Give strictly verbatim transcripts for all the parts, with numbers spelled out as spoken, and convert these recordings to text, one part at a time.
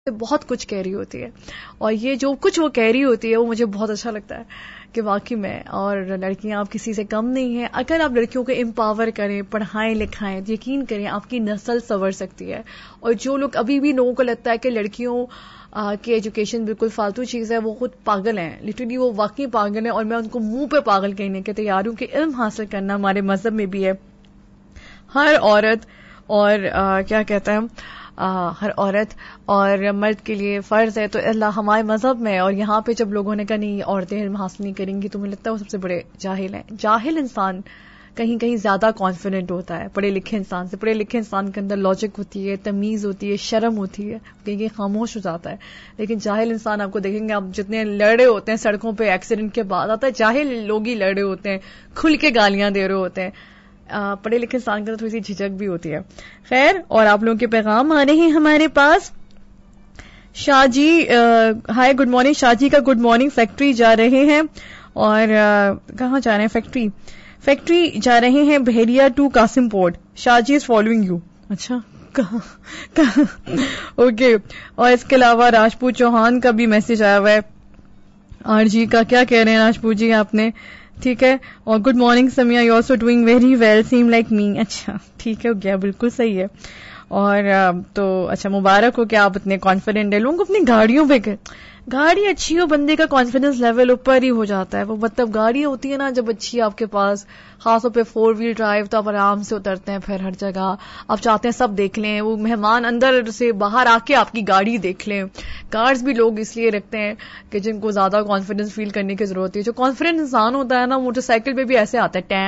بہت کچھ کہہ رہی ہوتی ہے, اور یہ جو کچھ وہ کہہ رہی ہوتی ہے وہ مجھے بہت اچھا لگتا ہے کہ واقعی میں, اور لڑکیاں آپ کسی سے کم نہیں ہیں. اگر آپ لڑکیوں کو امپاور کریں, پڑھائیں لکھائیں, یقین کریں آپ کی نسل سنور سکتی ہے. اور جو لوگ ابھی بھی لوگوں کو لگتا ہے کہ لڑکیوں کی ایجوکیشن بالکل فالتو چیز ہے, وہ خود پاگل ہیں, لٹرلی وہ واقعی پاگل ہیں, اور میں ان کو منہ پہ پاگل کہنے کے تیار ہوں کہ علم حاصل کرنا ہمارے مذہب میں بھی ہے. ہر عورت اور آ, کیا کہتا ہے آ, ہر عورت اور مرد کے لیے فرض ہے. تو اللہ ہمارے مذہب میں, اور یہاں پہ جب لوگوں نے کہا نہیں عورتیں علم حاصل نہیں کریں گی, تو مجھے لگتا ہے وہ سب سے بڑے جاہل ہیں. جاہل انسان کہیں کہیں زیادہ کانفیڈنٹ ہوتا ہے پڑھے لکھے انسان سے. پڑھے لکھے انسان کے اندر لاجک ہوتی ہے, تمیز ہوتی ہے, شرم ہوتی ہے, کہیں کہیں خاموش ہو جاتا ہے. لیکن جاہل انسان آپ کو دیکھیں گے, آپ جتنے لڑے ہوتے ہیں سڑکوں پہ ایکسیڈنٹ کے بعد, آتا ہے جاہل لوگ ہی لڑے ہوتے ہیں, کھل کے گالیاں دے رہے ہوتے ہیں. پڑھے لکھے انسان کے اندر تھوڑی سی جھجک بھی ہوتی ہے. خیر, اور آپ لوگوں کے پیغام آ رہے ہیں ہمارے پاس. شاہ جی ہائی گڈ مارننگ. شاہ جی کا گڈ مارننگ. فیکٹری جا رہے ہیں, اور کہاں جا رہے ہیں؟ فیکٹری فیکٹری جا رہے ہیں, بحیریا to Qasim port. Shah G is following you. اچھا کہاں کہاں اوکے. اور اس کے علاوہ راجپوت چوہان کا بھی میسج آیا ہوا ہے. آر جی کا کیا کہہ رہے ہیں راجپوت جی آپ نے؟ ٹھیک ہے. اور good morning Sumaiya, you also doing very well, same like me. اچھا ٹھیک ہے, ہو گیا, بالکل صحیح ہے. اور تو اچھا مبارک ہو کہ آپ اتنے کانفیڈنٹ ہیں. لوگوں کو اپنی گاڑیوں پہ, گاڑی اچھی ہو بندے کا کانفیڈنس لیول اوپر ہی ہو جاتا ہے. وہ مطلب گاڑی ہوتی ہے نا جب اچھی آپ کے پاس, خاص طور پہ فور ویل ڈرائیو, تو آپ آرام سے اترتے ہیں پھر ہر جگہ. آپ چاہتے ہیں سب دیکھ لیں, وہ مہمان اندر سے باہر آ کے آپ کی گاڑی دیکھ لیں. کارز بھی لوگ اس لیے رکھتے ہیں کہ جن کو زیادہ کانفیڈنس فیل کرنے کی ضرورت ہے. جو کانفیڈنٹ انسان ہوتا ہے نا, موٹر سائیکل پہ بھی ایسے آتا ہے,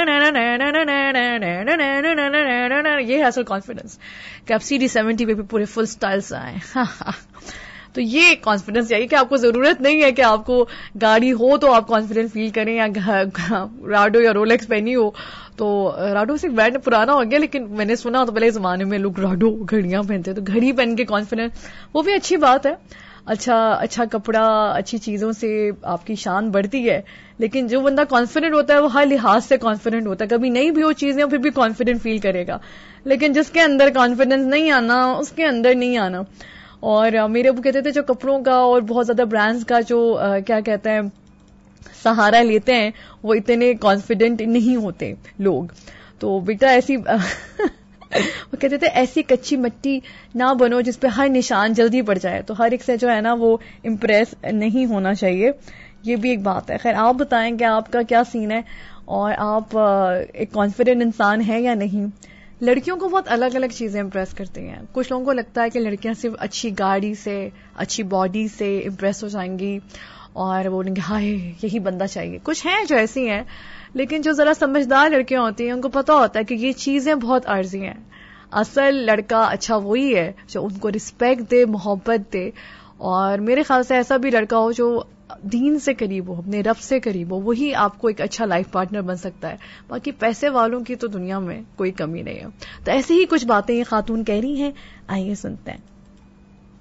یہ ہے اصل کانفیڈنس, کہ آپ سی ڈی سیونٹی پہ بھی پورے فل اسٹائل سے آئے. تو یہ کانفیڈنس چاہیے کہ آپ کو ضرورت نہیں ہے کہ آپ کو گاڑی ہو تو آپ کانفیڈنٹ فیل کریں, یا راڈو یا رولیکس پہنی ہو. تو راڈو سے برانڈ پرانا ہو گیا, لیکن میں نے سنا تو پہلے زمانے میں لوگ راڈو گھڑیاں پہنتے, تو گھڑی پہن کے کانفیڈنٹ, وہ بھی اچھی بات ہے. اچھا اچھا کپڑا, اچھی چیزوں سے آپ کی شان بڑھتی ہے. لیکن جو بندہ کانفیڈنٹ ہوتا ہے وہ ہر لحاظ سے کانفیڈنٹ ہوتا ہے. کبھی نہیں بھی وہ چیزیں پھر بھی کانفیڈنٹ فیل کرے گا. لیکن جس کے اندر کانفیڈنس نہیں آنا, اس کے اندر نہیں آنا. اور میرے ابو کہتے تھے جو کپڑوں کا اور بہت زیادہ برانڈز کا جو کیا کہتے ہیں سہارا لیتے ہیں, وہ اتنے کانفیڈنٹ نہیں ہوتے لوگ. تو بیٹا ایسی وہ کہتے تھے ایسی کچی مٹی نہ بنو جس پہ ہر نشان جلدی پڑ جائے. تو ہر ایک سے جو ہے نا وہ امپریس نہیں ہونا چاہیے, یہ بھی ایک بات ہے. خیر, آپ بتائیں کہ آپ کا کیا سین ہے, اور آپ ایک کانفیڈنٹ انسان ہے یا نہیں؟ لڑکیوں کو بہت الگ الگ چیزیں امپریس کرتی ہیں. کچھ لوگوں کو لگتا ہے کہ لڑکیاں صرف اچھی گاڑی سے, اچھی باڈی سے امپریس ہو جائیں گی, اور وہ بولیں گے ہائے یہی بندہ چاہیے. کچھ ہیں جو ایسی ہیں, لیکن جو ذرا سمجھدار لڑکیاں ہوتی ہیں ان کو پتا ہوتا ہے کہ یہ چیزیں بہت عارضی ہیں. اصل لڑکا اچھا وہی ہے جو ان کو رسپیکٹ دے, محبت دے. اور میرے خیال سے ایسا بھی لڑکا ہو جو دین سے قریب ہو, اپنے رب سے قریب ہو, وہی آپ کو ایک اچھا لائف پارٹنر بن سکتا ہے. باقی پیسے والوں کی تو دنیا میں کوئی کمی نہیں ہے. تو ایسے ہی کچھ باتیں یہ خاتون کہہ رہی ہیں, آئیے سنتے ہیں.